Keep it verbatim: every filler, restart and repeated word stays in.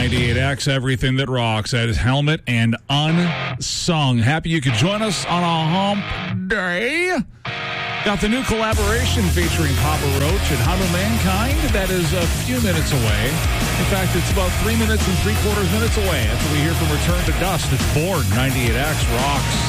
ninety-eight X, everything that rocks. That is Helmet and Unsung. Happy you could join us on a hump day. Got the new collaboration featuring Papa Roach and How to Mankind. That is a few minutes away. In fact, it's about three minutes and three quarters minutes away after we hear from Return to Dust. It's Born. ninety-eight X rocks.